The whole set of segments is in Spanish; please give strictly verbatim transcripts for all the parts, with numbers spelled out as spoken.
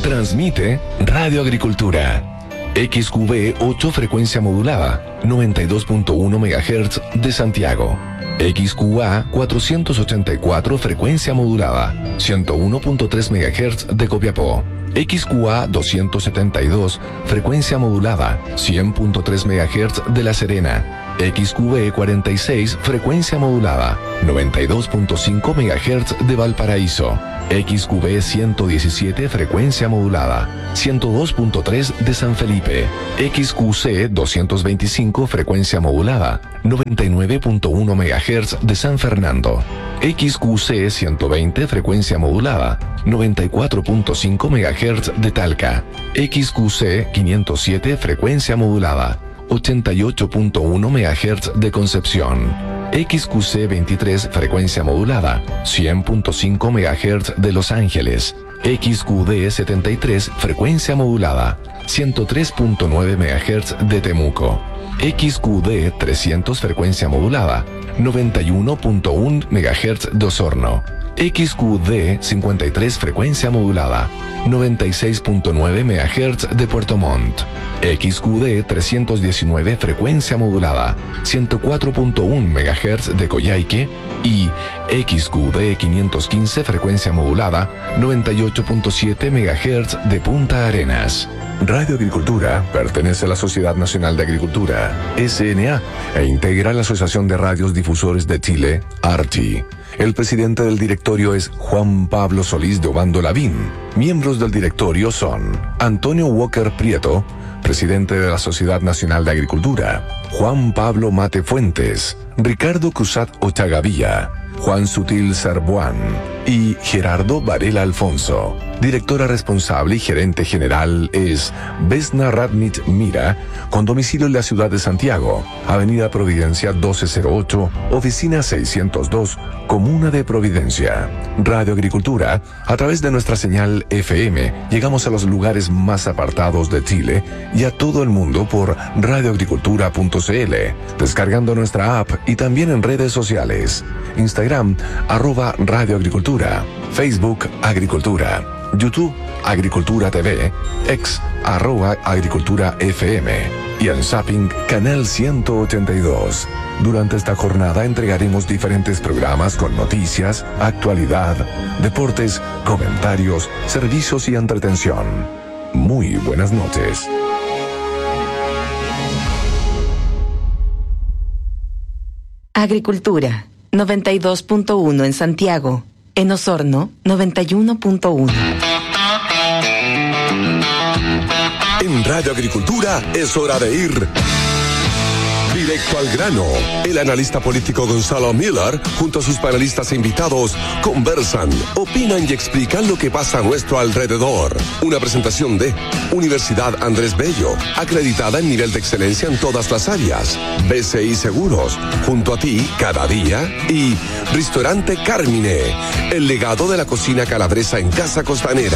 Transmite Radio Agricultura. X Q V ocho frecuencia modulada, noventa y dos punto uno megahertz de Santiago. X Q A cuatrocientos ochenta y cuatro frecuencia modulada, ciento uno punto tres megahertz de Copiapó. X Q A doscientos setenta y dos frecuencia modulada, cien punto tres megahertz de La Serena. X Q B cuarenta y seis frecuencia modulada, noventa y dos punto cinco megahertz de Valparaíso. X Q B ciento diecisiete frecuencia modulada, ciento dos punto tres de San Felipe. X Q C doscientos veinticinco frecuencia modulada, noventa y nueve punto uno megahertz de San Fernando. X Q C ciento veinte frecuencia modulada, noventa y cuatro punto cinco megahertz de Talca. X Q C quinientos siete frecuencia modulada, ochenta y ocho punto uno megahertz de Concepción. X Q C veintitrés frecuencia modulada, cien punto cinco megahertz de Los Ángeles. X Q D setenta y tres frecuencia modulada, ciento tres punto nueve megahertz de Temuco. X Q D trescientos frecuencia modulada, noventa y uno punto uno megahertz de Osorno. X Q D cincuenta y tres frecuencia modulada, noventa y seis punto nueve megahertz de Puerto Montt. X Q D trescientos diecinueve frecuencia modulada, ciento cuatro punto uno megahertz de Coyhaique. Y X Q D quinientos quince frecuencia modulada, noventa y ocho punto siete megahertz de Punta Arenas. Radio Agricultura pertenece a la Sociedad Nacional de Agricultura, S N A, e integra la Asociación de Radios Difusores de Chile, ARCHI. El presidente del directorio es Juan Pablo Solís de Obando Lavín. Miembros del directorio son Antonio Walker Prieto, presidente de la Sociedad Nacional de Agricultura, Juan Pablo Mate Fuentes, Ricardo Cruzat Ochagavía, Juan Sutil Sarbuán y Gerardo Varela Alfonso. Directora responsable y gerente general es Vesna Radnich Mira, con domicilio en la ciudad de Santiago, Avenida Providencia doce cero ocho, Oficina seiscientos dos, Comuna de Providencia. Radio Agricultura, a través de nuestra señal F M, llegamos a los lugares más apartados de Chile y a todo el mundo por radioagricultura punto c l, descargando nuestra app y también en redes sociales. Instagram, arroba Radio Agricultura, Facebook Agricultura, YouTube Agricultura T V, X arroba Agricultura F M y en Zapping Canal ciento ochenta y dos. Durante esta jornada entregaremos diferentes programas con noticias, actualidad, deportes, comentarios, servicios y entretención. Muy buenas noches. Agricultura, noventa y dos punto uno en Santiago. En Osorno, noventa y uno punto uno. En Radio Agricultura es hora de ir directo al grano. El analista político Gonzalo Miller, junto a sus panelistas e invitados, conversan, opinan y explican lo que pasa a nuestro alrededor. Una presentación de Universidad Andrés Bello, acreditada en nivel de excelencia en todas las áreas. B C I Seguros, junto a ti cada día. Y Restaurante Carmine, el legado de la cocina calabresa en Casa Costanera.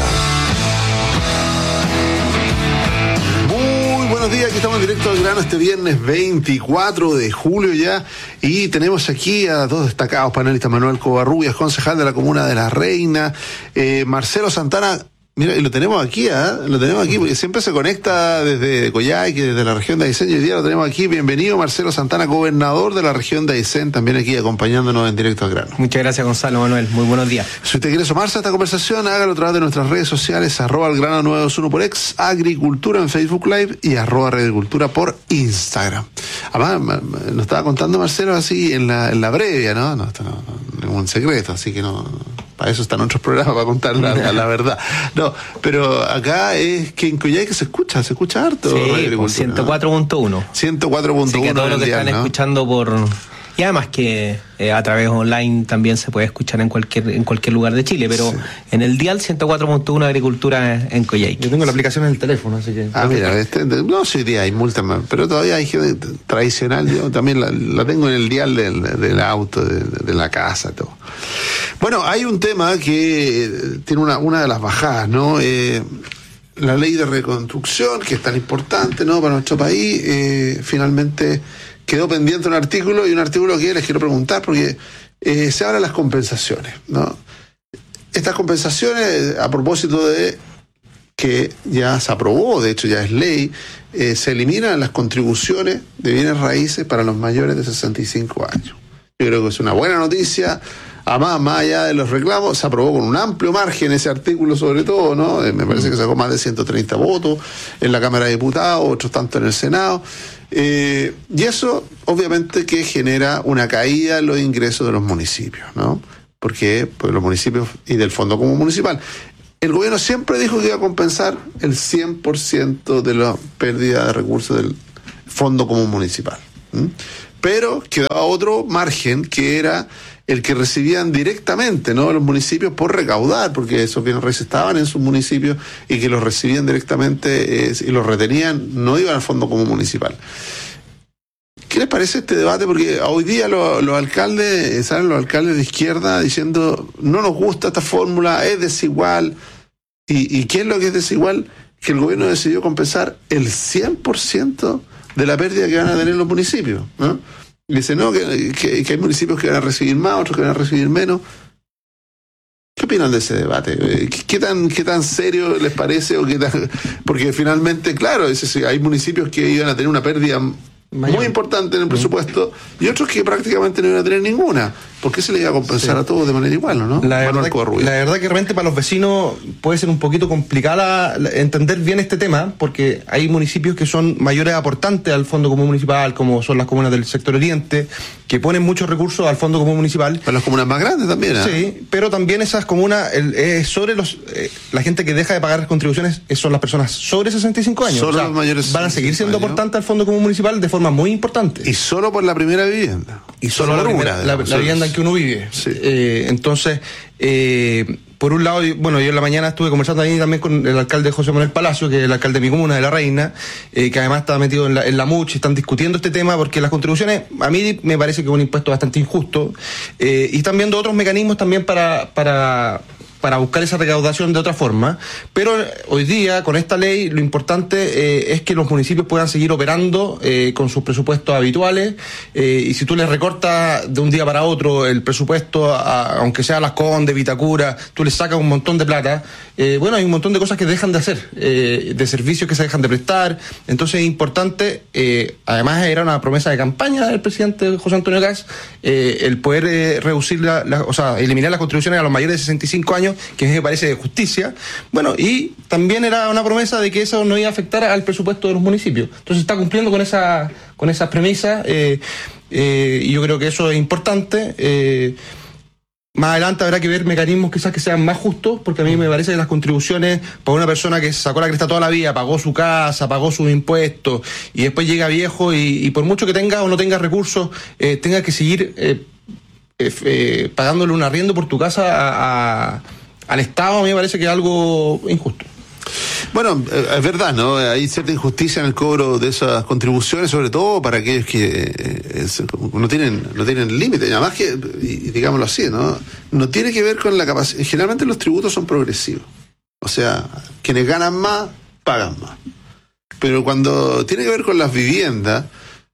Buenos días, aquí estamos en directo al grano este viernes veinticuatro de julio ya, y tenemos aquí a dos destacados panelistas: Manuel Covarrubias, concejal de la Comuna de La Reina, eh, Marcelo Santana. Mira, y lo tenemos aquí, ¿eh? Lo tenemos aquí, porque siempre se conecta desde Coyhaique, desde la región de Aysén, y hoy día lo tenemos aquí. Bienvenido, Marcelo Santana, gobernador de la región de Aysén, también aquí acompañándonos en directo al grano. Muchas gracias, Gonzalo. Manuel, muy buenos días. Si usted quiere sumarse a esta conversación, hágalo a través de nuestras redes sociales, arroba el grano nueve dos uno por X, Agricultura en Facebook Live y arroba Agricultura por Instagram. Además, nos estaba contando Marcelo así en la, en la previa, ¿no? No, esto no, no es un secreto, así que no... Para eso están otros programas, para contar la, la, la verdad. No, pero acá es que en Coyhaique se escucha, se escucha harto. Sí, ciento cuatro punto uno. ciento cuatro punto uno. Así que todos los que están, ¿no?, escuchando por... Y además que eh, a través online también se puede escuchar en cualquier en cualquier lugar de Chile, pero sí, en el dial ciento cuatro punto uno Agricultura en Coyhaique. Yo tengo la aplicación en el teléfono, así que... Ah, mira, este, no sé, día hay multas, pero todavía hay gente tradicional. Yo también la, la tengo en el dial del, del auto, de, de la casa, todo. Bueno, hay un tema que tiene una, una de las bajadas, ¿no? Eh, la ley de reconstrucción, que es tan importante, ¿no?, para nuestro país, eh, finalmente quedó pendiente un artículo, y un artículo que les quiero preguntar, porque eh, se habla de las compensaciones, ¿no? Estas compensaciones, a propósito de que ya se aprobó, de hecho ya es ley, eh, se eliminan las contribuciones de bienes raíces para los mayores de sesenta y cinco años. Yo creo que es una buena noticia. Además, más allá de los reclamos, se aprobó con un amplio margen ese artículo, sobre todo, ¿no? Eh, me parece que sacó más de ciento treinta votos en la Cámara de Diputados, otros tanto en el Senado. Eh, y eso, obviamente, que genera una caída en los ingresos de los municipios, ¿no? Porque, pues, los municipios y del Fondo Común Municipal. El gobierno siempre dijo que iba a compensar el cien por ciento de la pérdida de recursos del Fondo Común Municipal. ¿Mm? Pero quedaba otro margen que era el que recibían directamente, ¿no?, los municipios por recaudar, porque esos bienes raíces estaban en sus municipios y que los recibían directamente eh, y los retenían, no iban al Fondo Común Municipal. ¿Qué les parece este debate? Porque hoy día los, los alcaldes, salen los alcaldes de izquierda diciendo no nos gusta esta fórmula, es desigual. ¿Y, y qué es lo que es desigual? Que el gobierno decidió compensar el cien por ciento de la pérdida que van a tener los municipios, ¿no? Y dice, no, que, que, que hay municipios que van a recibir más, otros que van a recibir menos. ¿Qué opinan de ese debate? ¿Qué, qué tan qué tan serio les parece? O qué tan, porque finalmente, claro, ese, hay municipios que iban a tener una pérdida mayor, muy importante en el presupuesto, y otros que prácticamente no iban a tener ninguna. ¿Por qué se le iba a compensar sí. a todos de manera igual, no? La verdad, la verdad que realmente para los vecinos puede ser un poquito complicada entender bien este tema, porque hay municipios que son mayores aportantes al Fondo Común Municipal, como son las comunas del sector oriente, que ponen muchos recursos al Fondo Común Municipal. Para las comunas más grandes también, ¿eh? Sí, pero también esas comunas, el, eh, sobre los eh, la gente que deja de pagar contribuciones son las personas sobre sesenta y cinco años. Solo o sea, los mayores van a seguir siendo años. aportantes al Fondo Común Municipal de forma muy importante. Y solo por la primera vivienda. Y solo, solo la, primera, una, la, la vivienda en que uno vive. Sí. Eh, entonces, eh, por un lado, bueno, yo en la mañana estuve conversando ahí también con el alcalde José Manuel Palacio, que es el alcalde de mi comuna, de La Reina, eh, que además está metido en la, en la M U C H, están discutiendo este tema, porque las contribuciones, a mí me parece que es un impuesto bastante injusto, eh, y están viendo otros mecanismos también para... para para buscar esa recaudación de otra forma, pero hoy día con esta ley lo importante eh, es que los municipios puedan seguir operando eh, con sus presupuestos habituales, eh, y si tú les recortas de un día para otro el presupuesto, a, aunque sea Las Condes, Vitacura, tú les sacas un montón de plata, eh, bueno, hay un montón de cosas que dejan de hacer, eh, de servicios que se dejan de prestar, entonces es importante, eh, además era una promesa de campaña del presidente José Antonio Kast, eh, el poder eh, reducir, la, la, o sea, eliminar las contribuciones a los mayores de sesenta y cinco años, que me parece de justicia. Bueno, y también era una promesa de que eso no iba a afectar al presupuesto de los municipios. Entonces está cumpliendo con esa con esas premisas, eh, eh, y yo creo que eso es importante. Eh, más adelante habrá que ver mecanismos quizás que sean más justos, porque a mí me parece que las contribuciones para una persona que sacó la cresta toda la vida, pagó su casa, pagó sus impuestos, y después llega viejo y, y por mucho que tenga o no tenga recursos, eh, tenga que seguir eh, eh, eh, pagándole un arriendo por tu casa a, a al Estado, a mí me parece que es algo injusto. Bueno, es verdad, ¿no? Hay cierta injusticia en el cobro de esas contribuciones, sobre todo para aquellos que eh, es, no tienen no tienen límite. Además que, y digámoslo así, ¿no? No tiene que ver con la capacidad. Generalmente los tributos son progresivos. O sea, quienes ganan más, pagan más. Pero cuando tiene que ver con las viviendas,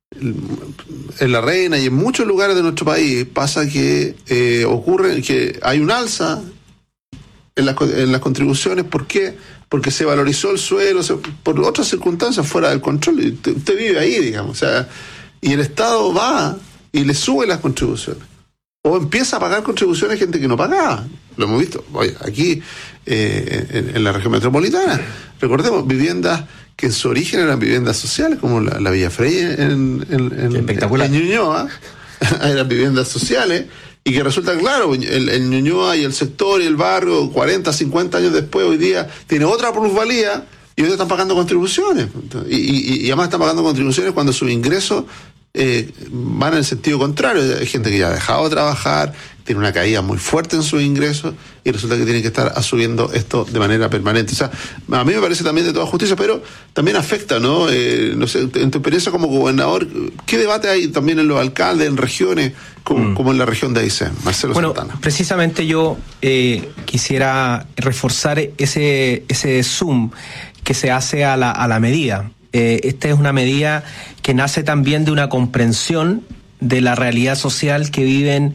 en La Reina y en muchos lugares de nuestro país pasa que eh, ocurre que hay un alza En las, en las contribuciones. ¿Por qué? Porque se valorizó el suelo, se, por otras circunstancias fuera del control. Y usted, usted vive ahí, digamos. O sea, y el Estado va y le sube las contribuciones. O empieza a pagar contribuciones a gente que no pagaba. Lo hemos visto. Oye, aquí, eh, en, en la región metropolitana, recordemos, viviendas que en su origen eran viviendas sociales, como la, la Villa Frey en, en, en, Espectacular. en Ñuñoa, eran viviendas sociales. Y que resulta claro, el, el Ñuñoa y el sector y el barrio, cuarenta, cincuenta años después, hoy día tiene otra plusvalía y hoy están pagando contribuciones. Y, y, y además están pagando contribuciones cuando sus ingresos eh, van en el sentido contrario. Hay gente que ya ha dejado de trabajar, tiene una caída muy fuerte en sus ingresos y resulta que tienen que estar asumiendo esto de manera permanente. O sea, a mí me parece también de toda justicia, pero también afecta, ¿no? Eh, no sé, en tu experiencia como gobernador, ¿qué debate hay también en los alcaldes, en regiones, como, mm. como en la región de Aysén? Marcelo bueno, Santana. Precisamente yo eh, quisiera reforzar ese, ese zoom que se hace a la, a la medida. Eh, esta es una medida que nace también de una comprensión de la realidad social que viven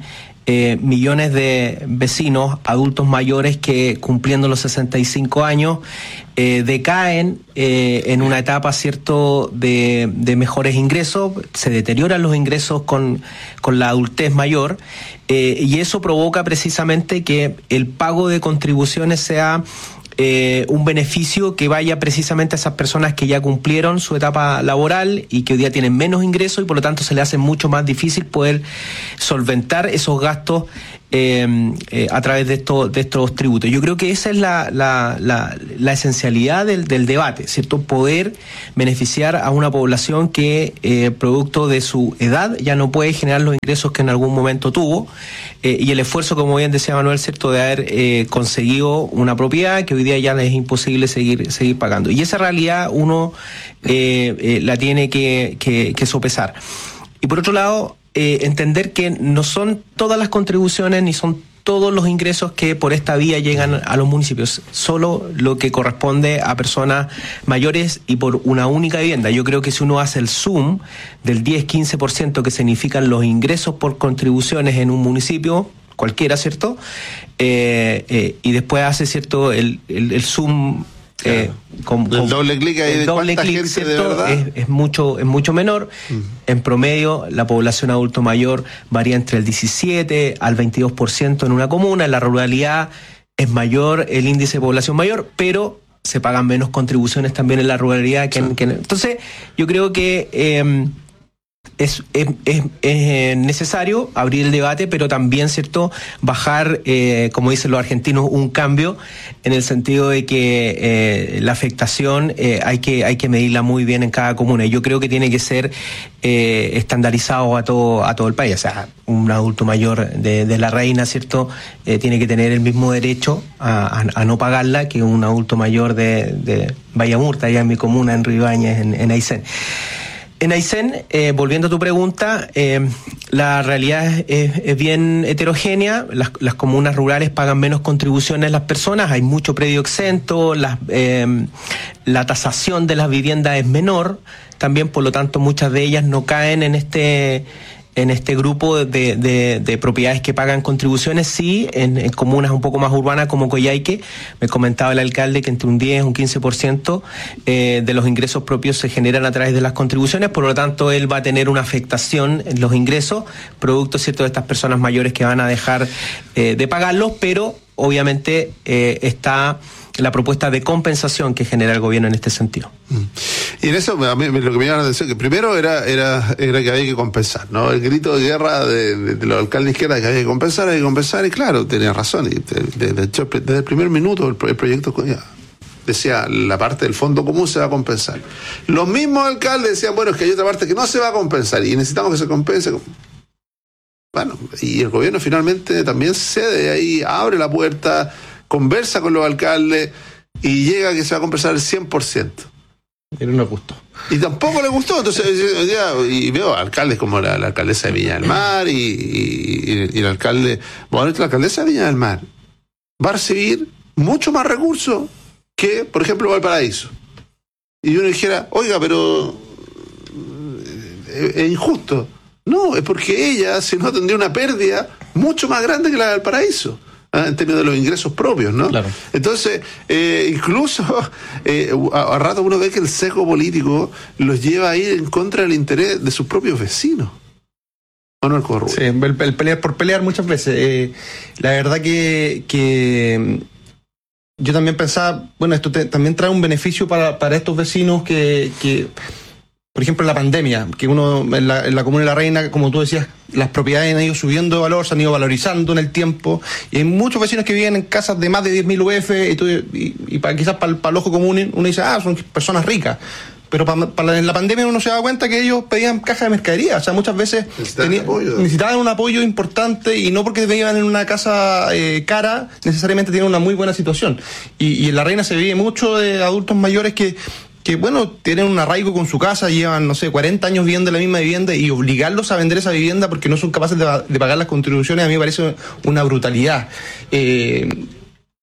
eh, millones de vecinos, adultos mayores que cumpliendo los sesenta y cinco años eh, decaen eh, en una etapa, cierto, de, de mejores ingresos, se deterioran los ingresos con, con la adultez mayor, eh, y eso provoca precisamente que el pago de contribuciones sea Eh, un beneficio que vaya precisamente a esas personas que ya cumplieron su etapa laboral y que hoy día tienen menos ingresos, y por lo tanto se le hace mucho más difícil poder solventar esos gastos eh, eh, a través de estos de estos tributos. Yo creo que esa es la, la, la, la esencialidad del, del debate, ¿cierto? Poder beneficiar a una población que eh, producto de su edad ya no puede generar los ingresos que en algún momento tuvo, eh, y el esfuerzo, como bien decía Manuel, ¿cierto?, de haber eh, conseguido una propiedad que hoy día ya les es imposible seguir seguir pagando. Y esa realidad uno eh, eh, la tiene que, que, que sopesar. Y por otro lado, eh, entender que no son todas las contribuciones ni son todos los ingresos que por esta vía llegan a los municipios, solo lo que corresponde a personas mayores y por una única vivienda. Yo creo que si uno hace el zoom del diez a quince por ciento que significan los ingresos por contribuciones en un municipio, cualquiera, ¿cierto? Eh, eh, y después hace, ¿cierto?, el, el, el zoom... Eh, con, con el doble clic ahí de doble cuánta clic, gente ¿cierto?, de verdad es, es mucho es mucho menor. Uh-huh. En promedio la población adulto mayor varía entre el diecisiete al veintidós por ciento en una comuna. En la ruralidad es mayor el índice de población mayor, pero se pagan menos contribuciones también en la ruralidad que, sí. en, que en... Entonces yo creo que eh, Es, es, es, es necesario abrir el debate, pero también, ¿cierto?, bajar, eh, como dicen los argentinos, un cambio en el sentido de que eh, la afectación eh, hay que hay que medirla muy bien en cada comuna. Y yo creo que tiene que ser eh, estandarizado a todo a todo el país. O sea, un adulto mayor de, de La Reina, ¿cierto?, eh, tiene que tener el mismo derecho a, a, a no pagarla que un adulto mayor de, de Vallamurta, allá en mi comuna, en Río Ibáñez, en, en Aysén. En Aysén, eh, volviendo a tu pregunta, eh, la realidad es, es, es bien heterogénea. Las, las comunas rurales pagan menos contribuciones las personas, hay mucho predio exento, las, eh, la tasación de las viviendas es menor, también por lo tanto muchas de ellas no caen en este... en este grupo de, de, de propiedades que pagan contribuciones. Sí, en, en comunas un poco más urbanas como Coyhaique, me comentaba el alcalde que entre un diez y un quince por ciento eh, de los ingresos propios se generan a través de las contribuciones, por lo tanto él va a tener una afectación en los ingresos, producto, ¿cierto?, de estas personas mayores que van a dejar eh, de pagarlos, pero obviamente eh, está la propuesta de compensación que genera el gobierno en este sentido. Y en eso a mí lo que me llama la atención, que primero era era era que había que compensar, ¿no? El grito de guerra de, de, de los alcaldes de izquierda, que había que compensar, había que compensar, y claro, tenía razón. Y de, de, de hecho, desde el primer minuto el, el proyecto decía, la parte del fondo común se va a compensar. Los mismos alcaldes decían, bueno, es que hay otra parte que no se va a compensar y necesitamos que se compense. Bueno, y el gobierno finalmente también cede, ahí abre la puerta, conversa con los alcaldes y llega a que se va a compensar el cien por ciento. Pero no gustó. Y tampoco le gustó. Entonces, y veo alcaldes como la, la alcaldesa de Viña del Mar y, y, y el alcalde, bueno, la alcaldesa de Viña del Mar va a recibir mucho más recursos que, por ejemplo, Valparaíso. Y uno dijera, oiga, pero es, es injusto. No, es porque ella se nos tendría una pérdida mucho más grande que la de Valparaíso, ¿eh?, en términos de los ingresos propios, ¿no? Claro. Entonces, eh, incluso eh, a, a rato uno ve que el sesgo político los lleva a ir en contra del interés de sus propios vecinos. ¿O no, el corrupto? Sí, el, el pelear por pelear muchas veces. Eh, la verdad que, que yo también pensaba, bueno, esto te, también trae un beneficio para, para estos vecinos que... que por ejemplo, en la pandemia, que uno en la, en la Comuna de La Reina, como tú decías, las propiedades han ido subiendo de valor, se han ido valorizando en el tiempo, y hay muchos vecinos que viven en casas de más de diez mil U F, y, tú, y, y para, quizás para, para el ojo común uno dice, ah, son personas ricas, pero para, para en la pandemia uno se da cuenta que ellos pedían caja de mercadería, o sea, muchas veces necesitaban, tenía, apoyo. necesitaban un apoyo importante, y no porque vivían en una casa eh, cara, necesariamente tienen una muy buena situación, y, y en La Reina se vive mucho de adultos mayores que que, bueno, tienen un arraigo con su casa, llevan, no sé, cuarenta años viviendo en la misma vivienda, y obligarlos a vender esa vivienda porque no son capaces de, de pagar las contribuciones, a mí me parece una brutalidad. Eh,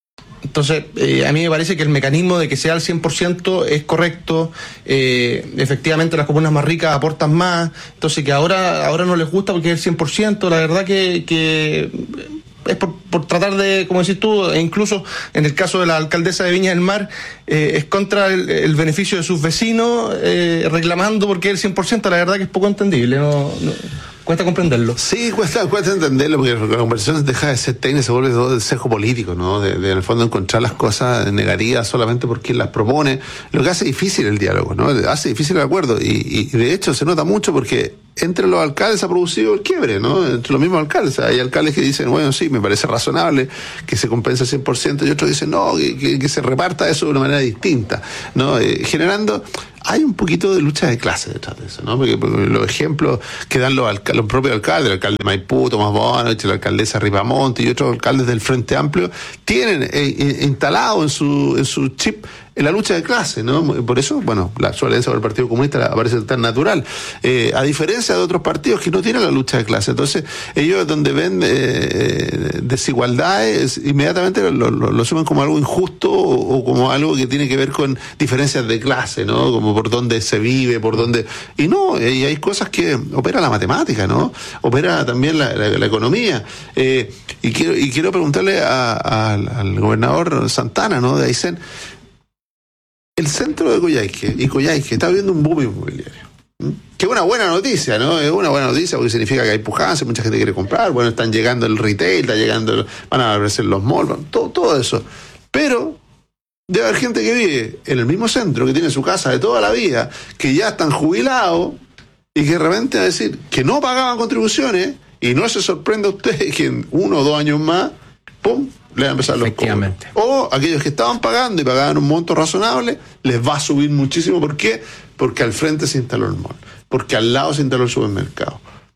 Entonces, eh, a mí me parece que el mecanismo de que sea al cien por ciento es correcto. Eh, efectivamente, las comunas más ricas aportan más. Entonces, que ahora ahora no les gusta porque es el cien por ciento, la verdad que... que es por, por tratar de, como decís tú, e incluso en el caso de la alcaldesa de Viña del Mar, eh, es contra el, el beneficio de sus vecinos, eh, reclamando porque es el cien por ciento, la verdad que es poco entendible, no, no cuesta comprenderlo. Sí, cuesta, cuesta entenderlo, porque la conversación deja de ser técnica, se vuelve todo el sesgo político, ¿no? De, de, en el fondo encontrar las cosas negativas solamente por quien las propone, lo que hace difícil el diálogo, ¿no? Hace difícil el acuerdo, y, y de hecho se nota mucho porque entre los alcaldes ha producido el quiebre, ¿no? Entre los mismos alcaldes. Hay alcaldes que dicen, bueno, sí, me parece razonable que se compense el cien por ciento, y otros dicen, no, que, que, que se reparta eso de una manera distinta, ¿no? Eh, generando... Hay un poquito de lucha de clase detrás de eso, ¿no? Porque, porque los ejemplos que dan los, alca- los propios alcaldes, el alcalde de Maipú, Tomás Bonovich, la alcaldesa Ripamonte y otros alcaldes del Frente Amplio, tienen eh, instalado en su, en su chip en la lucha de clase, ¿no? Por eso, bueno, la su alianza con el Partido Comunista aparece tan natural, eh, a diferencia de otros partidos que no tienen la lucha de clase. Entonces, ellos donde ven eh, desigualdades, inmediatamente lo, lo, lo asumen como algo injusto o, o como algo que tiene que ver con diferencias de clase, ¿no? Como por dónde se vive, por dónde... Y no, y hay cosas que opera la matemática, ¿no? Opera también la, la, la economía. Eh, y quiero y quiero preguntarle a, a, al gobernador Santana, ¿no? De Aysén, el centro de Coyhaique y Coyhaique está viviendo un boom inmobiliario. ¿Mm? Que es una buena noticia, ¿no? Es una buena noticia porque significa que hay pujanza, mucha gente quiere comprar, bueno, están llegando el retail, está llegando, van a aparecer los malls, todo, todo eso. Pero debe haber gente que vive en el mismo centro, que tiene su casa de toda la vida, que ya están jubilados y que de repente va a decir que no pagaban contribuciones, y no se sorprenda a usted que en uno o dos años más, ¡pum!, le van a empezar los cobros. O aquellos que estaban pagando y pagaban un monto razonable, les va a subir muchísimo. ¿Por qué? Porque al frente se instaló el mall, porque al lado se instaló el supermercado.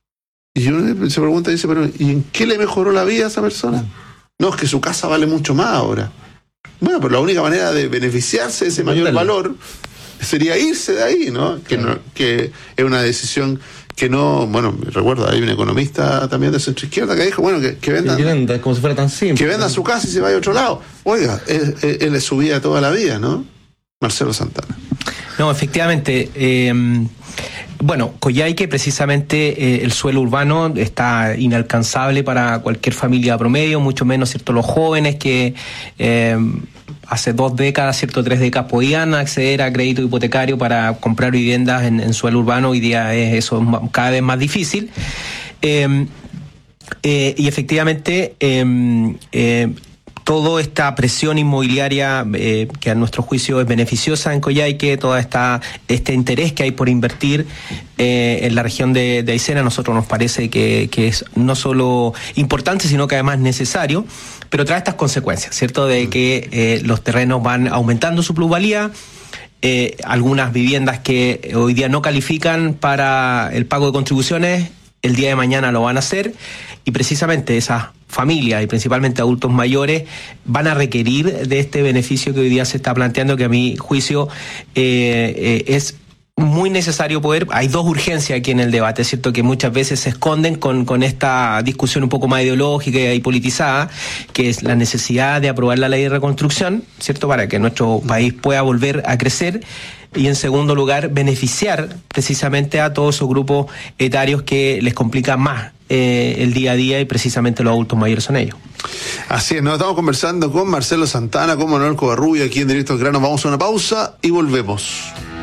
Y uno se pregunta y dice, pero ¿y en qué le mejoró la vida a esa persona? No, es que su casa vale mucho más ahora. Bueno, pero la única manera de beneficiarse de ese mayor valor sería irse de ahí, ¿no? Que, no, que es una decisión que no, bueno, recuerdo, hay un economista también de centro izquierda que dijo, bueno, que, que vendan, que venda, como si fuera tan simple, que venda su casa y se vaya a otro lado. Oiga, él, él es su vida toda la vida, ¿no? Marcelo Santana. No, efectivamente, eh, bueno, Coyhaique, precisamente, eh, el suelo urbano está inalcanzable para cualquier familia promedio, mucho menos, ¿cierto?, los jóvenes que eh, hace dos décadas, cierto, tres décadas podían acceder a crédito hipotecario para comprar viviendas en, en suelo urbano. Hoy día es eso cada vez más difícil. Eh, eh, y efectivamente, eh, eh, toda esta presión inmobiliaria eh, que a nuestro juicio es beneficiosa en Coyhaique, toda esta este interés que hay por invertir eh, en la región de, de Aysén, a nosotros nos parece que, que es no solo importante, sino que además necesario, pero trae estas consecuencias, ¿cierto? De que eh, los terrenos van aumentando su plusvalía, eh, algunas viviendas que hoy día no califican para el pago de contribuciones, el día de mañana lo van a hacer, y precisamente esas familias y principalmente adultos mayores van a requerir de este beneficio que hoy día se está planteando, que a mi juicio eh, eh, es muy necesario poder. Hay dos urgencias aquí en el debate, ¿cierto?, que muchas veces se esconden con, con esta discusión un poco más ideológica y politizada, que es la necesidad de aprobar la ley de reconstrucción, ¿cierto?, para que nuestro país pueda volver a crecer, y en segundo lugar, beneficiar precisamente a todos esos grupos etarios que les complica más eh, el día a día, y precisamente los adultos mayores son ellos. Así es, nos estamos conversando con Marcelo Santana, con Manuel Covarrubia, aquí en Directo al Grano. Vamos a una pausa y volvemos.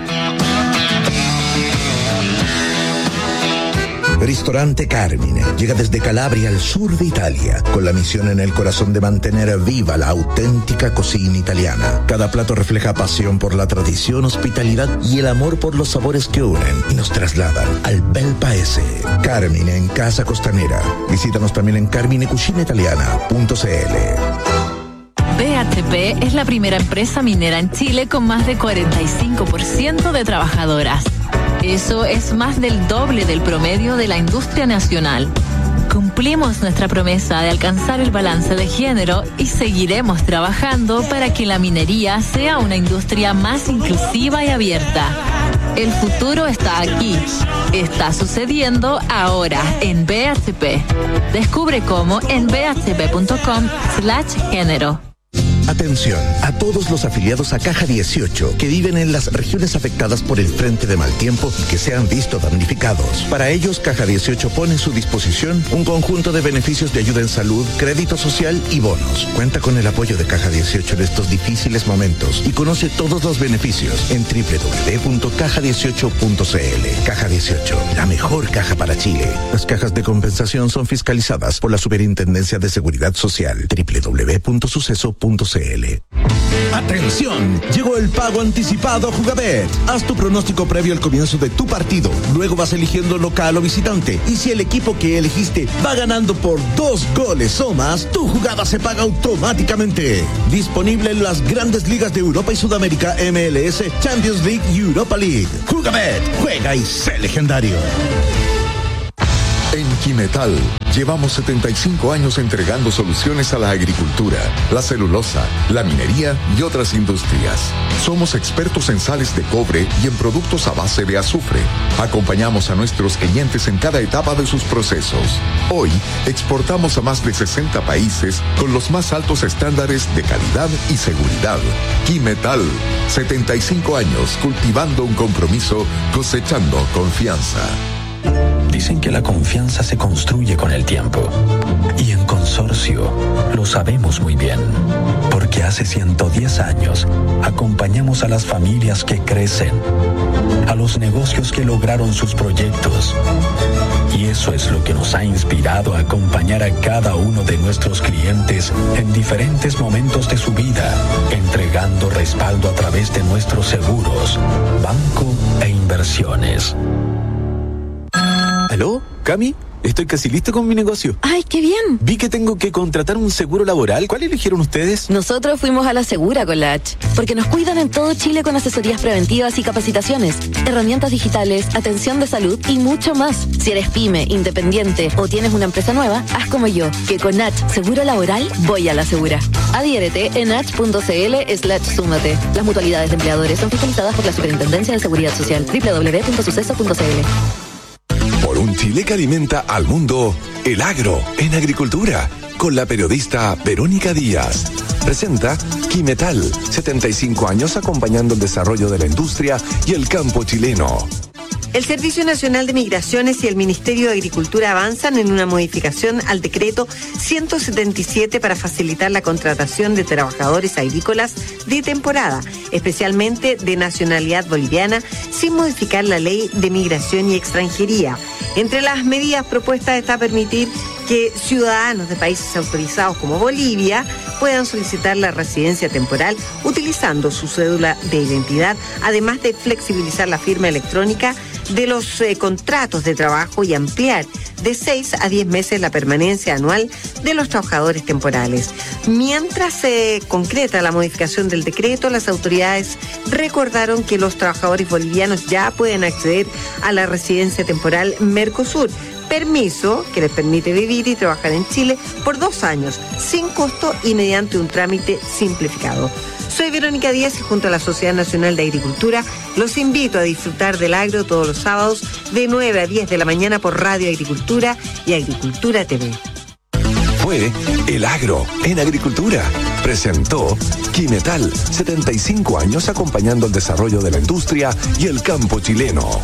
Ristorante Carmine llega desde Calabria al sur de Italia, con la misión en el corazón de mantener viva la auténtica cocina italiana. Cada plato refleja pasión por la tradición, hospitalidad y el amor por los sabores que unen y nos trasladan al bel paese. Carmine en Casa Costanera. Visítanos también en carmine cucina italiana punto c l. B H P es la primera empresa minera en Chile con más de cuarenta y cinco por ciento de trabajadoras. Eso es más del doble del promedio de la industria nacional. Cumplimos nuestra promesa de alcanzar el balance de género y seguiremos trabajando para que la minería sea una industria más inclusiva y abierta. El futuro está aquí. Está sucediendo ahora en B H P. Descubre cómo en b h p punto com slash género. Atención a todos los afiliados a Caja dieciocho que viven en las regiones afectadas por el frente de mal tiempo y que se han visto damnificados. Para ellos, Caja dieciocho pone a su disposición un conjunto de beneficios de ayuda en salud, crédito social y bonos. Cuenta con el apoyo de Caja dieciocho en estos difíciles momentos y conoce todos los beneficios en doble u doble u doble u punto caja dieciocho punto c l. Caja dieciocho, la mejor caja para Chile. Las cajas de compensación son fiscalizadas por la Superintendencia de Seguridad Social. doble u doble u doble u punto suceso punto c l. ¡Atención! Llegó el pago anticipado a Jugabet. Haz tu pronóstico previo al comienzo de tu partido. Luego vas eligiendo local o visitante. Y si el equipo que elegiste va ganando por dos goles o más, tu jugada se paga automáticamente. Disponible en las grandes ligas de Europa y Sudamérica, M L S, Champions League y Europa League. Jugabet, juega y sé legendario. En Quimetal llevamos setenta y cinco años entregando soluciones a la agricultura, la celulosa, la minería y otras industrias. Somos expertos en sales de cobre y en productos a base de azufre. Acompañamos a nuestros clientes en cada etapa de sus procesos. Hoy exportamos a más de sesenta países con los más altos estándares de calidad y seguridad. Quimetal, setenta y cinco años cultivando un compromiso, cosechando confianza. Dicen que la confianza se construye con el tiempo. Y en Consorcio lo sabemos muy bien. Porque hace ciento diez años acompañamos a las familias que crecen, a los negocios que lograron sus proyectos. Y eso es lo que nos ha inspirado a acompañar a cada uno de nuestros clientes en diferentes momentos de su vida, entregando respaldo a través de nuestros seguros, banco e inversiones. ¿Aló? ¿Cami? Estoy casi listo con mi negocio. ¡Ay, qué bien! Vi que tengo que contratar un seguro laboral. ¿Cuál eligieron ustedes? Nosotros fuimos a la Segura con la H, porque nos cuidan en todo Chile con asesorías preventivas y capacitaciones, herramientas digitales, atención de salud y mucho más. Si eres pyme, independiente o tienes una empresa nueva, haz como yo, que con H Seguro Laboral voy a la Segura. Adhiérete en h punto c l slash súmate. Las mutualidades de empleadores son fiscalizadas por la Superintendencia de Seguridad Social. doble u doble u doble u punto suceso punto c l. Por un Chile que alimenta al mundo, el agro en agricultura, con la periodista Verónica Díaz. Presenta Quimetal, setenta y cinco años acompañando el desarrollo de la industria y el campo chileno. El Servicio Nacional de Migraciones y el Ministerio de Agricultura avanzan en una modificación al decreto ciento setenta y siete para facilitar la contratación de trabajadores agrícolas de temporada, especialmente de nacionalidad boliviana, sin modificar la ley de migración y extranjería. Entre las medidas propuestas está permitir que ciudadanos de países autorizados como Bolivia puedan solicitar la residencia temporal utilizando su cédula de identidad, además de flexibilizar la firma electrónica de los eh, contratos de trabajo y ampliar de seis a diez meses la permanencia anual de los trabajadores temporales. Mientras se concreta la modificación del decreto, las autoridades recordaron que los trabajadores bolivianos ya pueden acceder a la residencia temporal Mercosur, permiso que les permite vivir y trabajar en Chile por dos años, sin costo y mediante un trámite simplificado. Soy Verónica Díaz y junto a la Sociedad Nacional de Agricultura los invito a disfrutar del agro todos los sábados de nueve a diez de la mañana por Radio Agricultura y Agricultura T V. Fue El Agro en Agricultura. Presentó Quimetal, setenta y cinco años acompañando el desarrollo de la industria y el campo chileno.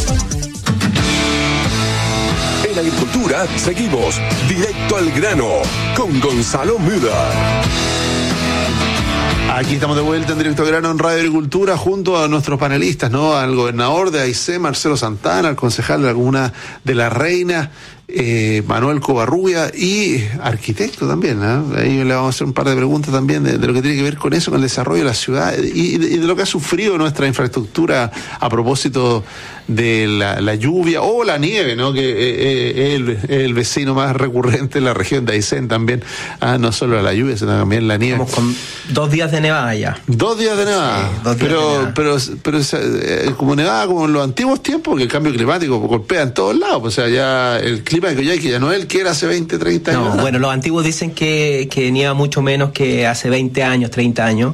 En Agricultura seguimos directo al grano con Gonzalo Müller. Aquí estamos de vuelta en Directo al Grano en Radio Agricultura junto a nuestros panelistas, ¿no? Al gobernador de Aysén, Marcelo Santana, al concejal de la comuna de La Reina, eh, Manuel Covarrubia, y arquitecto también, ¿no? Ahí le vamos a hacer un par de preguntas también de, de lo que tiene que ver con eso, con el desarrollo de la ciudad y de, y de lo que ha sufrido nuestra infraestructura a propósito de la, la lluvia o la nieve, ¿no? Que eh, eh, el, el vecino más recurrente en la región de Aysén también, ah, no solo la lluvia, sino también la nieve. Estamos con dos días de nevada ya. Dos días de nevada. Sí, dos días pero, de nevada. pero, pero, eh, como nevada como en los antiguos tiempos, que el cambio climático golpea en todos lados, o sea, ya el clima clima de Coyhaique ya no es el que era hace veinte, treinta años. No, bueno, los antiguos dicen que, que nieva mucho menos que hace veinte años, treinta años,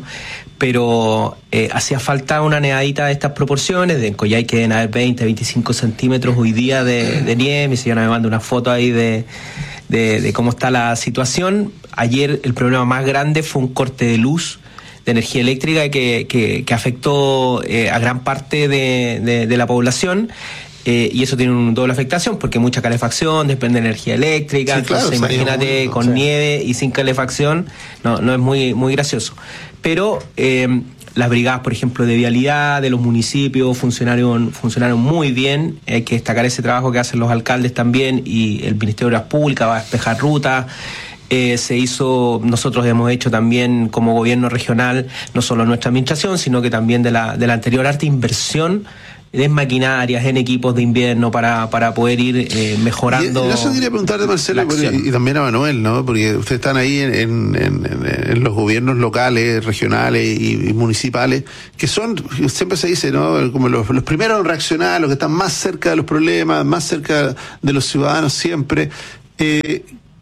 pero eh, hacía falta una nevadita de estas proporciones. De en Coyhaique deben haber veinte, veinticinco centímetros hoy día de, de nieve. Mi señora me manda una foto ahí de, de, de cómo está la situación. Ayer el problema más grande fue un corte de luz de energía eléctrica que, que, que afectó eh, a gran parte de, de, de la población. Eh, y eso tiene una doble afectación porque mucha calefacción depende de energía eléctrica. Sí, entonces claro, imagínate muy, con sí. nieve y sin calefacción, no, no es muy, muy gracioso. Pero eh, las brigadas, por ejemplo, de vialidad de los municipios funcionaron, funcionaron muy bien. Hay que destacar ese trabajo que hacen los alcaldes también, y el Ministerio de Obras Públicas va a despejar rutas. Eh, se hizo, nosotros hemos hecho también como gobierno regional, no solo nuestra administración, sino que también de la, de la anterior, arte inversión en maquinarias, en equipos de invierno para, para poder ir eh, mejorando. Y, eso quería preguntarte, Marcelo, y, y también a Manuel, ¿no? Porque ustedes están ahí en, en, en, en los gobiernos locales, regionales y, y municipales, que son, siempre se dice, ¿no? Como los, los primeros en reaccionar, los que están más cerca de los problemas, más cerca de los ciudadanos siempre. Eh,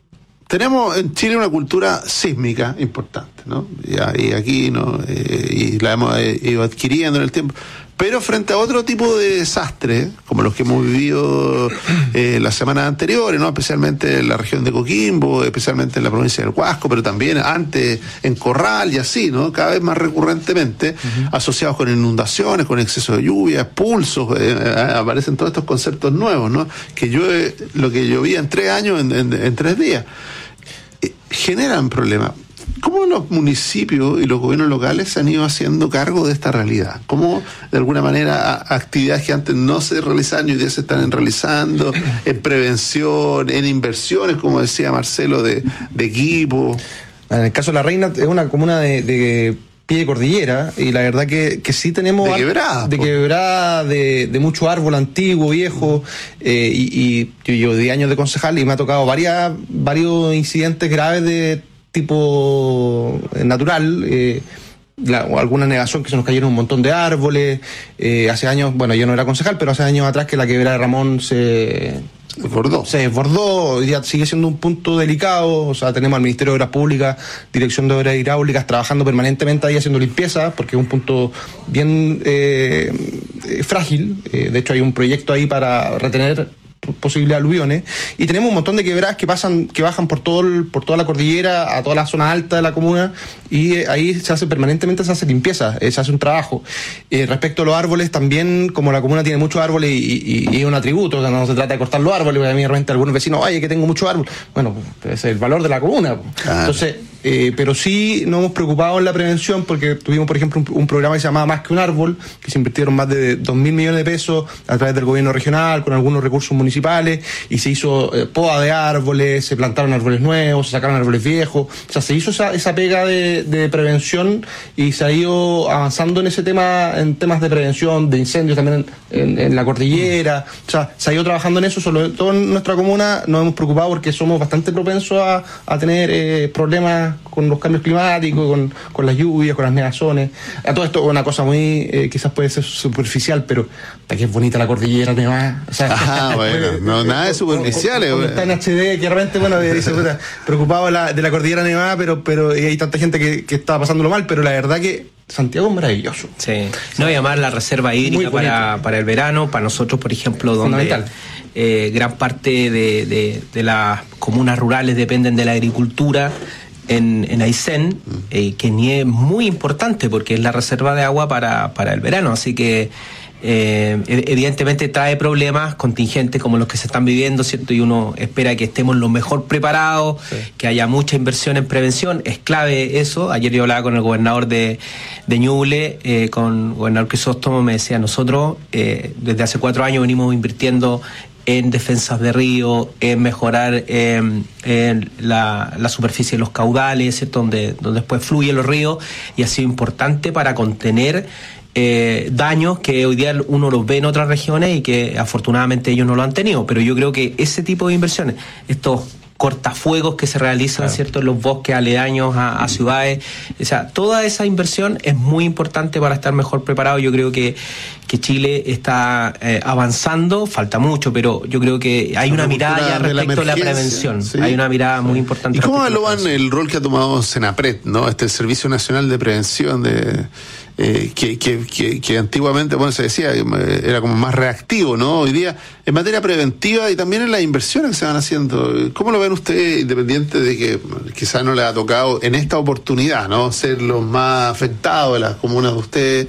Tenemos en Chile una cultura sísmica importante, ¿no? Y, y aquí, ¿no? Eh, y la hemos eh, ido adquiriendo en el tiempo. Pero frente a otro tipo de desastres, como los que hemos vivido eh, las semanas anteriores, ¿no? Especialmente en la región de Coquimbo, especialmente en la provincia del Huasco, pero también antes en Corral y así, ¿no? Cada vez más recurrentemente, uh-huh. asociados con inundaciones, con exceso de lluvia, pulsos, eh, aparecen todos estos conceptos nuevos, ¿no? Que llueve, lo que llovía en tres años, en, en, en tres días. Eh, generan problemas. ¿Cómo los municipios y los gobiernos locales se han ido haciendo cargo de esta realidad? ¿Cómo, de alguna manera, a, actividades que antes no se realizaban y hoy día se están realizando, en prevención, en inversiones, como decía Marcelo, de, de equipo? En el caso de La Reina, es una comuna de, de pie de cordillera, y la verdad que, que sí tenemos... De quebrada. De quebrada, de, de mucho árbol antiguo, viejo, eh, y, y yo llevo diez años de concejal y me ha tocado varias, varios incidentes graves de tipo natural, eh, la, o alguna negación que se nos cayeron un montón de árboles. Eh, hace años, bueno, yo no era concejal, pero hace años atrás que la quebrada de Ramón se desbordó. Se desbordó, hoy día sigue siendo un punto delicado. O sea, tenemos al Ministerio de Obras Públicas, Dirección de Obras Hidráulicas, trabajando permanentemente ahí haciendo limpieza, porque es un punto bien eh, frágil. Eh, de hecho, hay un proyecto ahí para retener posibles aluviones, y tenemos un montón de quebradas que pasan, que bajan por todo el, por toda la cordillera a toda la zona alta de la comuna, y eh, ahí se hace permanentemente, se hace limpieza, eh, se hace un trabajo. Eh, respecto a los árboles, también, como la comuna tiene muchos árboles y, y, y es un atributo, o sea, no se trata de cortar los árboles, porque a mí de repente algunos vecinos, oye, que tengo mucho árbol, bueno, ese es el valor de la comuna. Claro. Entonces, eh, pero sí nos hemos preocupado en la prevención, porque tuvimos, por ejemplo, un, un programa que se llamaba Más que un árbol, que se invirtieron más de dos mil millones de pesos a través del gobierno regional, con algunos recursos municipales, y se hizo eh, poda de árboles, se plantaron árboles nuevos, se sacaron árboles viejos. O sea, se hizo esa, esa pega de, de prevención, y se ha ido avanzando en ese tema, en temas de prevención de incendios también en, en, en la cordillera. O sea, se ha ido trabajando en eso. Sobre todo en nuestra comuna nos hemos preocupado porque somos bastante propensos a, a tener eh, problemas con los cambios climáticos, con, con las lluvias, con las negazones. A todo esto, una cosa muy, eh, quizás puede ser superficial, pero que es bonita la cordillera nevada. O sea, ah, bueno, no, nada de superficiales. Está en H D, que realmente, bueno, dice, puta, preocupado de la, de la cordillera nevada, pero, pero y hay tanta gente que, que está pasándolo mal, pero la verdad que Santiago es maravilloso. Sí. No, y además la reserva hídrica para, para el verano, para nosotros, por ejemplo, donde eh, gran parte de, de, de las comunas rurales dependen de la agricultura. En, en Aysén, eh, que ni es muy importante porque es la reserva de agua para, para el verano, así que eh, evidentemente trae problemas contingentes como los que se están viviendo, ¿cierto? Y uno espera que estemos lo mejor preparados, sí. Que haya mucha inversión en prevención, es clave eso. Ayer yo hablaba con el gobernador de, de Ñuble, eh, con el gobernador Crisóstomo, me decía, nosotros eh, desde hace cuatro años venimos invirtiendo en defensas de río, en mejorar eh, en la, la superficie de los caudales, ¿cierto? Donde, donde después fluyen los ríos, y ha sido importante para contener eh, daños que hoy día uno los ve en otras regiones y que afortunadamente ellos no lo han tenido. Pero yo creo que ese tipo de inversiones, estos cortafuegos que se realizan, claro, ¿cierto?, en los bosques aledaños a, a ciudades. O sea, toda esa inversión es muy importante para estar mejor preparado. Yo creo que, que Chile está eh, avanzando, falta mucho, pero yo creo que hay una, una mirada ya respecto a la prevención. Sí. Hay una mirada muy importante. ¿Y cómo evalúan el rol que ha tomado Senapred, ¿no? Este Servicio Nacional de Prevención de... Eh, que, que, que, que antiguamente, bueno, se decía, era como más reactivo, ¿no? Hoy día, en materia preventiva y también en las inversiones que se van haciendo, ¿cómo lo ven ustedes, independiente de que quizás no les ha tocado en esta oportunidad, ¿no?, ser los más afectados de las comunas de ustedes,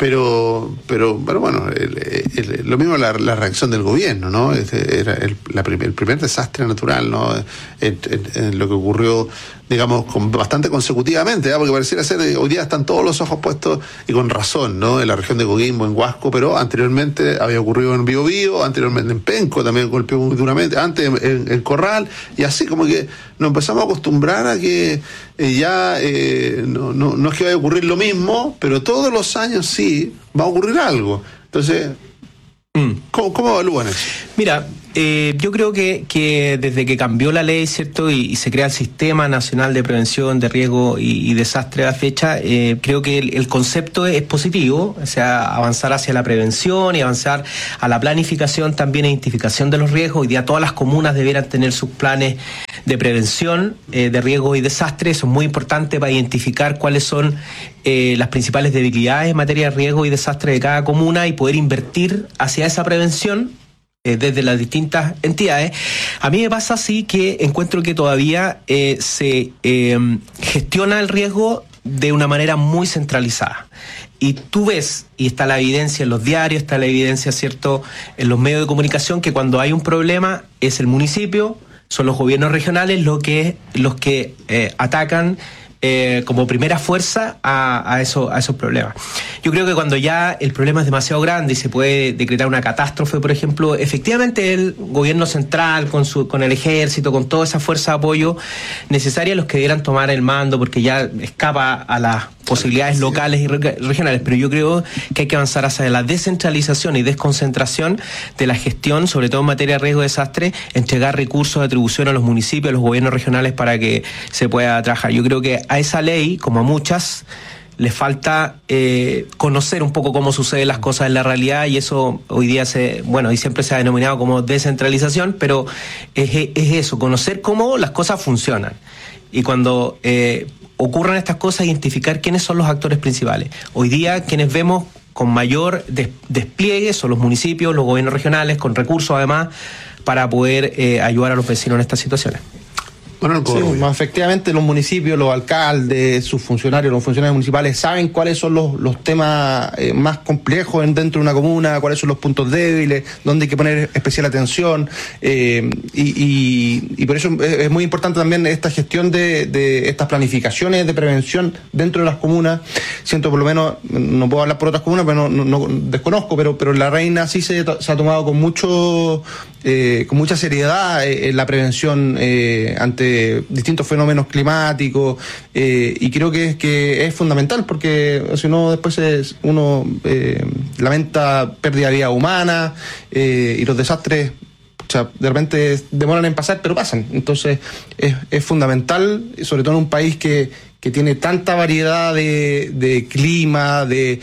pero, pero, pero bueno, el, el, lo mismo la, la reacción del gobierno, ¿no? Este era el, la primer, el primer desastre natural, ¿no?, en, en, en lo que ocurrió, digamos, con, bastante consecutivamente, ¿eh? Porque pareciera ser, hoy día están todos los ojos puestos, y con razón, ¿no?, en la región de Coquimbo, en Huasco, pero anteriormente había ocurrido en Biobío, anteriormente en Penco, también golpeó muy duramente, antes en, en Corral, y así como que nos empezamos a acostumbrar a que eh, ya eh, no, no, no es que vaya a ocurrir lo mismo, pero todos los años sí va a ocurrir algo. Entonces, mm. ¿cómo, cómo evalúan eso? Mira, Eh, yo creo que, que desde que cambió la ley, ¿cierto?, y, y se crea el Sistema Nacional de Prevención de Riesgo y, y Desastre a la fecha, eh, creo que el, el concepto es positivo, o sea, avanzar hacia la prevención y avanzar a la planificación, también e identificación de los riesgos. Hoy día todas las comunas debieran tener sus planes de prevención eh, de riesgos y desastres. Eso es muy importante para identificar cuáles son eh, las principales debilidades en materia de riesgo y desastre de cada comuna y poder invertir hacia esa prevención Eh, desde las distintas entidades. A mí me pasa así que encuentro que todavía eh, se eh, gestiona el riesgo de una manera muy centralizada. Y tú ves, y está la evidencia en los diarios, está la evidencia, ¿cierto?, en los medios de comunicación, que cuando hay un problema es el municipio, son los gobiernos regionales los que, los que eh, atacan Eh, como primera fuerza a, a, eso, a esos problemas. Yo creo que cuando ya el problema es demasiado grande y se puede decretar una catástrofe, por ejemplo, efectivamente el gobierno central con su con el ejército, con toda esa fuerza de apoyo necesaria, los que debieran tomar el mando, porque ya escapa a las posibilidades locales y re- regionales, pero yo creo que hay que avanzar hacia la descentralización y desconcentración de la gestión, sobre todo en materia de riesgo de desastre, entregar recursos de atribución a los municipios, a los gobiernos regionales para que se pueda trabajar. Yo creo que a esa ley, como a muchas, le falta eh, conocer un poco cómo suceden las cosas en la realidad, y eso hoy día se, bueno, y siempre se ha denominado como descentralización, pero es, es eso, conocer cómo las cosas funcionan. Y cuando eh, ocurran estas cosas, identificar quiénes son los actores principales. Hoy día, quienes vemos con mayor des- despliegue son los municipios, los gobiernos regionales, con recursos además, para poder eh, ayudar a los vecinos en estas situaciones. Bueno, sí, más efectivamente los municipios, los alcaldes, sus funcionarios, los funcionarios municipales saben cuáles son los, los temas eh, más complejos en, dentro de una comuna, cuáles son los puntos débiles, dónde hay que poner especial atención, eh, y, y, y por eso es, es muy importante también esta gestión de, de estas planificaciones de prevención dentro de las comunas. Siento, por lo menos, no puedo hablar por otras comunas, pero no, no, no desconozco, pero, pero en La Reina sí se, se ha tomado con mucho eh, con mucha seriedad eh, la prevención eh, ante distintos fenómenos climáticos, eh, y creo que es que es fundamental, porque si no después es, uno eh, lamenta pérdida de vida humana, eh, y los desastres, o sea, de repente demoran en pasar, pero pasan. Entonces es, es fundamental, sobre todo en un país que, que tiene tanta variedad de, de clima, de,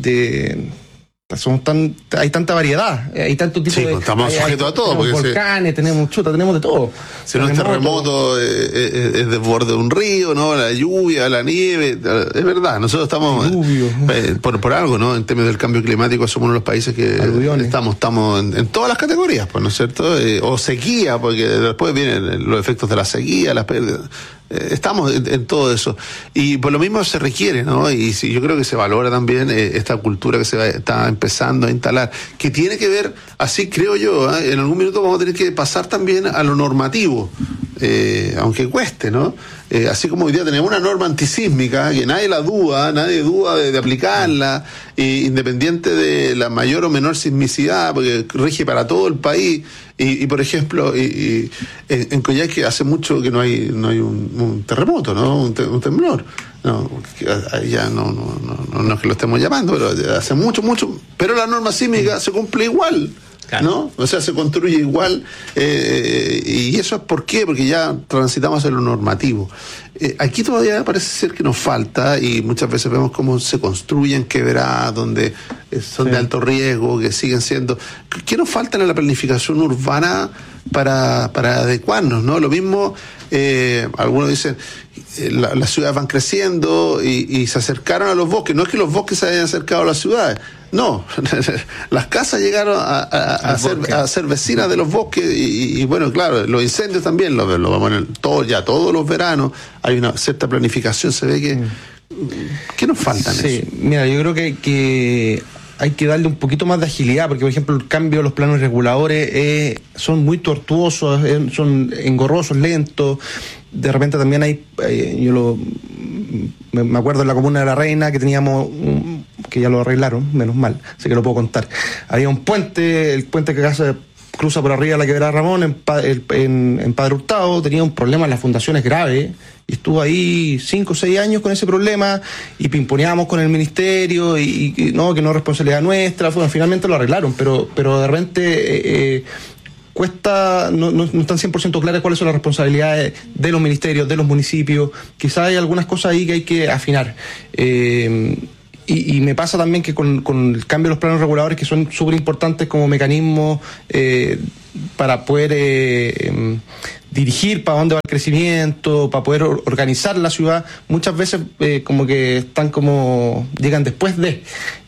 de Somos tan, hay tanta variedad, hay tanto tipo sí, de... estamos hay, sujetos hay, a todo. tenemos Porque volcanes, se, tenemos chuta, tenemos de todo. Si no es terremoto, es, es, es desborde de un río, ¿no? La lluvia, la nieve, es verdad, nosotros estamos eh, por, por algo, ¿no? En términos del cambio climático somos uno de los países que Aluviones. estamos, estamos en, en todas las categorías, pues, ¿no es cierto? Eh, o sequía, porque después vienen los efectos de la sequía, las pérdidas. Estamos en, en todo eso, y por lo mismo se requiere, ¿no? Y sí, yo creo que se valora también eh, esta cultura que se va, está empezando a instalar, que tiene que ver, así creo yo, ¿eh? En algún minuto vamos a tener que pasar también a lo normativo, eh, aunque cueste, ¿no? Eh, así como hoy día tenemos una norma antisísmica que nadie la duda, nadie duda de, de aplicarla, eh, independiente de la mayor o menor sismicidad, porque rige para todo el país. Y, y por ejemplo, y, y, en, en Coyhaique hace mucho que no hay no hay un, un terremoto, ¿no? Un, te, un temblor. No, ya no, no, no, no, no es que lo estemos llamando, pero hace mucho, mucho. Pero la norma sísmica se cumple igual. Claro. ¿No? O sea, se construye igual, eh, y eso es por qué, porque ya transitamos en lo normativo. Eh, aquí todavía parece ser que nos falta, y muchas veces vemos cómo se construyen quebradas donde son sí. de alto riesgo, que siguen siendo... ¿Qué nos falta en la planificación urbana para, para adecuarnos, ¿no? Lo mismo, eh, algunos dicen, eh, la, las ciudades van creciendo y, y se acercaron a los bosques. No es que los bosques se hayan acercado a las ciudades, no, las casas llegaron a, a, a, ser, a ser vecinas de los bosques y, y bueno, claro, los incendios también, lo, lo vamos a poner todo, ya todos los veranos hay una cierta planificación, se ve que... ¿Qué nos falta en sí, eso? Mira, yo creo que, que hay que darle un poquito más de agilidad, porque por ejemplo el cambio de los planos reguladores eh, son muy tortuosos, eh, son engorrosos, lentos. De repente también hay, eh, yo lo me, me acuerdo en la comuna de La Reina que teníamos un, que ya lo arreglaron, menos mal, así que lo puedo contar. Había un puente, el puente que casa, cruza por arriba la quebrada Ramón en, en, en Padre Hurtado, tenía un problema en las fundaciones grave, y estuvo ahí cinco o seis años con ese problema, y pimponeábamos con el ministerio, y, y no, que no es responsabilidad nuestra. Bueno, finalmente lo arreglaron, pero, pero de repente eh, eh, cuesta, no, no, no están cien por ciento claras cuáles son las responsabilidades de los ministerios, de los municipios. Quizás hay algunas cosas ahí que hay que afinar. Eh, Y, y me pasa también que con, con el cambio de los planos reguladores, que son súper importantes como mecanismo eh, para poder eh, eh, dirigir para dónde va el crecimiento, para poder or- organizar la ciudad, muchas veces eh, como que están como, llegan después de,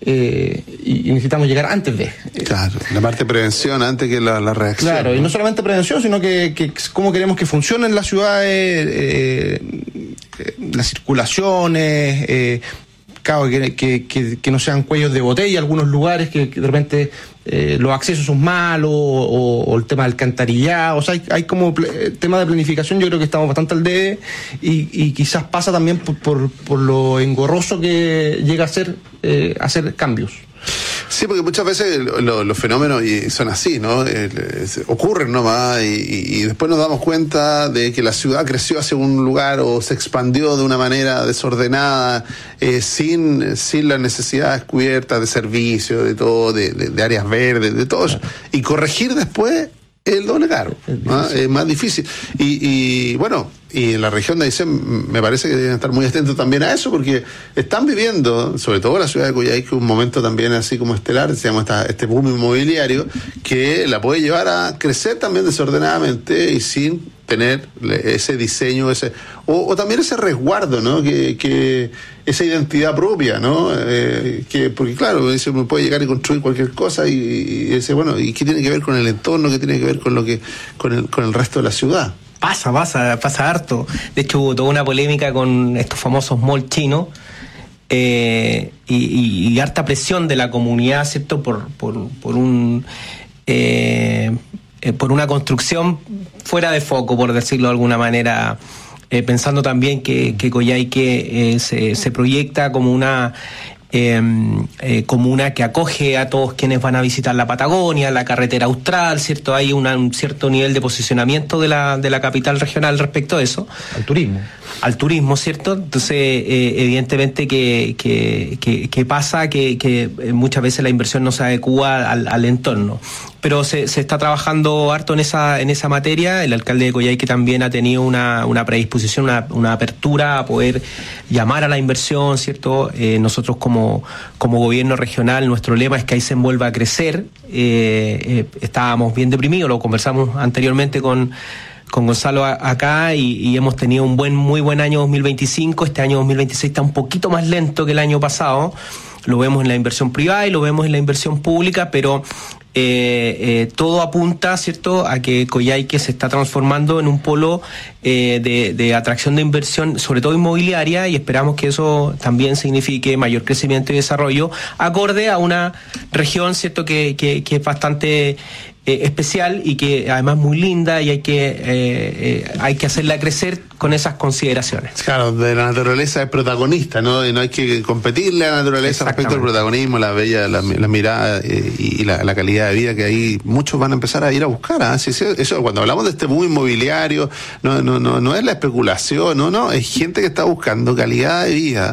eh, y, y necesitamos llegar antes de. Claro, la parte de prevención antes que la, la reacción. Claro, ¿no? Y no solamente prevención, sino que, que cómo queremos que funcionen las ciudades, eh, eh, las circulaciones, eh, Claro, que, que, que, que no sean cuellos de botella, algunos lugares que, que de repente eh, los accesos son malos, o, o el tema del alcantarillado. O sea, hay, hay como ple, tema de planificación, yo creo que estamos bastante al debe, y, y quizás pasa también por, por, por lo engorroso que llega a ser eh, hacer cambios. Sí, porque muchas veces lo, los fenómenos y son así, ¿no? Eh, ocurren nomás y, y después nos damos cuenta de que la ciudad creció hacia un lugar o se expandió de una manera desordenada, eh, sin, sin las necesidades cubiertas de servicios, de todo, de, de, de áreas verdes, de todo eso. Y corregir después el doble caro, ¿no? Es más difícil. Y, y bueno, y en la región de Aysén me parece que deben estar muy atentos también a eso, porque están viviendo, sobre todo la ciudad de Coyhaique, un momento también así como estelar, se llama esta, este boom inmobiliario, que la puede llevar a crecer también desordenadamente y sin tener ese diseño, ese o, o también ese resguardo, ¿no? Que, que esa identidad propia, ¿no? Eh, que porque claro, dice, uno puede llegar y construir cualquier cosa y, y dice, bueno, ¿y qué tiene que ver con el entorno? ¿Qué tiene que ver con lo que con el con el resto de la ciudad? Pasa, pasa, pasa harto. De hecho, hubo toda una polémica con estos famosos malls chinos, eh, y, y, y harta presión de la comunidad, ¿cierto? Por, por, por un eh, eh, por una construcción fuera de foco, por decirlo de alguna manera, eh, pensando también que, que Coyhaique eh, se, se proyecta como una Eh, eh, comuna que acoge a todos quienes van a visitar la Patagonia, la carretera austral, ¿cierto? Hay una, un cierto nivel de posicionamiento de la, de la capital regional respecto a eso. Al turismo. Al turismo, ¿cierto? Entonces, eh, evidentemente que, que, que, que pasa que, que muchas veces la inversión no se adecúa al, al entorno. Pero se, se está trabajando harto en esa, en esa materia. El alcalde de Coyhaique también ha tenido una, una predisposición, una, una apertura a poder llamar a la inversión, ¿cierto? Eh, nosotros como, como gobierno regional, nuestro lema es que Aysén vuelva a crecer. Eh, eh, estábamos bien deprimidos, lo conversamos anteriormente con, con Gonzalo acá, y, y hemos tenido un buen, muy buen año dos mil veinticinco. Este año dos mil veintiséis está un poquito más lento que el año pasado. Lo vemos en la inversión privada y lo vemos en la inversión pública, pero eh, eh, todo apunta, ¿cierto?, a que Coyhaique se está transformando en un polo eh, de, de atracción de inversión, sobre todo inmobiliaria, y esperamos que eso también signifique mayor crecimiento y desarrollo, acorde a una región, ¿cierto?, que, que, que es bastante eh, especial y que además muy linda, y hay que eh, eh, hay que hacerla crecer con esas consideraciones. Claro, de la naturaleza es protagonista, ¿no? Y no hay que competirle a la naturaleza respecto al protagonismo, la bella, la, la mirada eh, y la, la calidad de vida que ahí muchos van a empezar a ir a buscar. ¿eh? Sí, sí, eso, cuando hablamos de este boom inmobiliario, no, no, no, no es la especulación, no, no, es gente que está buscando calidad de vida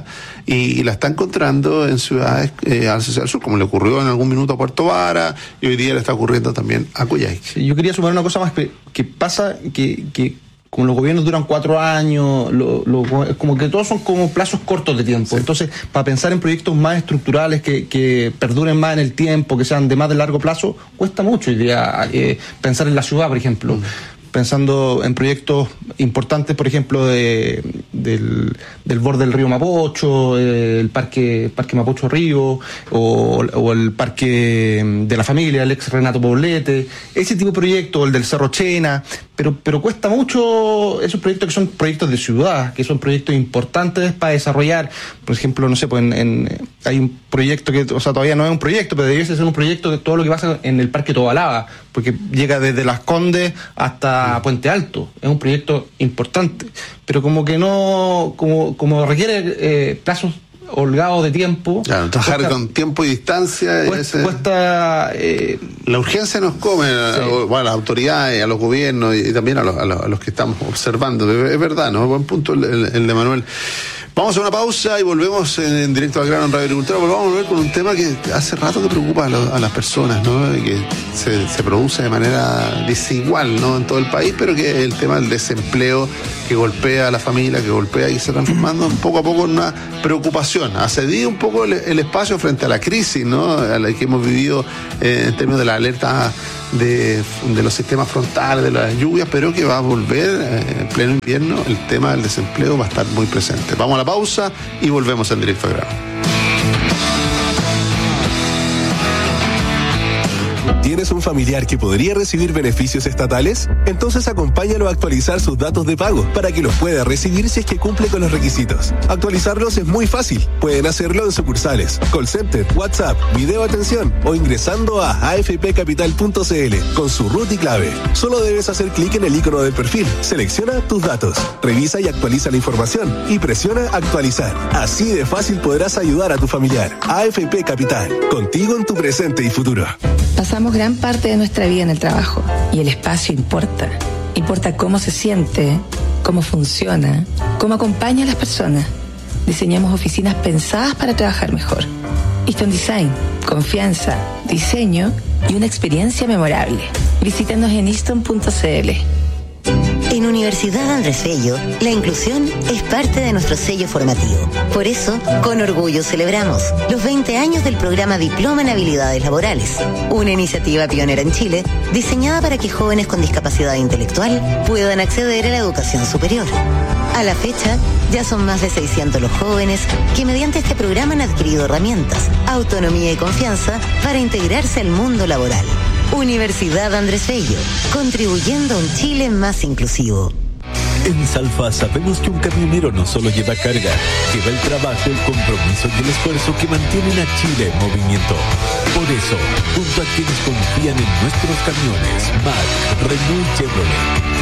y, y la está encontrando en ciudades eh, hacia el sur, como le ocurrió en algún minuto a Puerto Vara, y hoy día le está ocurriendo también a Coyhaique. Sí, yo quería sumar una cosa más que, que pasa, que, que como los gobiernos duran cuatro años, lo, lo, como que todos son como plazos cortos de tiempo. Sí. Entonces, para pensar en proyectos más estructurales que, que perduren más en el tiempo, que sean de más de largo plazo, cuesta mucho hoy día eh, pensar en la ciudad, por ejemplo. Mm. Pensando en proyectos importantes, por ejemplo, de, del, del borde del río Mapocho, eh, el parque, parque Mapocho Río, o, o el parque de la familia, el ex Renato Poblete, ese tipo de proyectos, el del Cerro Chena, pero, pero cuesta mucho esos proyectos que son proyectos de ciudad, que son proyectos importantes para desarrollar. Por ejemplo, no sé, pues en, en, hay un proyecto que, o sea, todavía no es un proyecto, pero debería ser un proyecto de todo lo que pasa en el Parque Tobalaba, porque llega desde Las Condes hasta Puente Alto. Es un proyecto importante, pero como que no, como, como requiere eh, plazos holgados de tiempo. Claro, trabajar cuesta, con tiempo y distancia. Cuesta, ese, cuesta eh, la urgencia nos come, sí. a, bueno, a las autoridades, a los gobiernos y, y también a los, a, los, a los que estamos observando. Es, es verdad, ¿no? Buen punto el, el, el de Manuel. Vamos a una pausa y volvemos en, en directo al grano en Radio Agricultura. Volvamos a volver con un tema que hace rato que preocupa a, lo, a las personas, ¿no? Y que se, se produce de manera desigual, ¿no? En todo el país, pero que es el tema del desempleo que golpea a la familia, que golpea y se está transformando poco a poco en una preocupación. Ha cedido un poco el, el espacio frente a la crisis, ¿no? A la que hemos vivido eh, en términos de la alerta de, de los sistemas frontales, de las lluvias, pero que va a volver eh, en pleno invierno. El tema del desempleo va a estar muy presente. Vamos a la pausa y volvemos en directo al grano. ¿Tienes un familiar que podría recibir beneficios estatales? Entonces acompáñalo a actualizar sus datos de pago para que los pueda recibir si es que cumple con los requisitos. Actualizarlos es muy fácil. Pueden hacerlo en sucursales, call center, WhatsApp, video atención o ingresando a a f p capital punto c l con su root y clave. Solo debes hacer clic en el icono del perfil, selecciona tus datos, revisa y actualiza la información y presiona actualizar. Así de fácil podrás ayudar a tu familiar. A F P Capital, contigo en tu presente y futuro. Pasamos gran parte de nuestra vida en el trabajo y el espacio importa. Importa cómo se siente, cómo funciona, cómo acompaña a las personas. Diseñamos oficinas pensadas para trabajar mejor. Easton Design, confianza, diseño y una experiencia memorable. Visítanos en easton punto c l. En Universidad Andrés Bello, la inclusión es parte de nuestro sello formativo. Por eso, con orgullo celebramos los veinte años del programa Diploma en Habilidades Laborales, una iniciativa pionera en Chile diseñada para que jóvenes con discapacidad intelectual puedan acceder a la educación superior. A la fecha, ya son más de seiscientos los jóvenes que mediante este programa han adquirido herramientas, autonomía y confianza para integrarse al mundo laboral. Universidad Andrés Bello, contribuyendo a un Chile más inclusivo. En Salfa sabemos que un camionero no solo lleva carga, lleva el trabajo, el compromiso y el esfuerzo que mantienen a Chile en movimiento. Por eso, junto a quienes confían en nuestros camiones, Mack, Renault y Chevrolet,